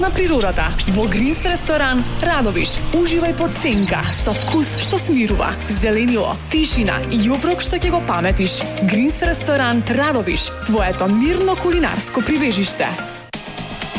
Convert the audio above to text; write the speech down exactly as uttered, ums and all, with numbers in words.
на природата. Во Гринс ресторан Радовиш уживај под сенка со вкус што смирува, зеленило, тишина и оброк што ќе го паметиш. Гринс ресторан Радовиш, твоето мирно кулинарско прибежиште.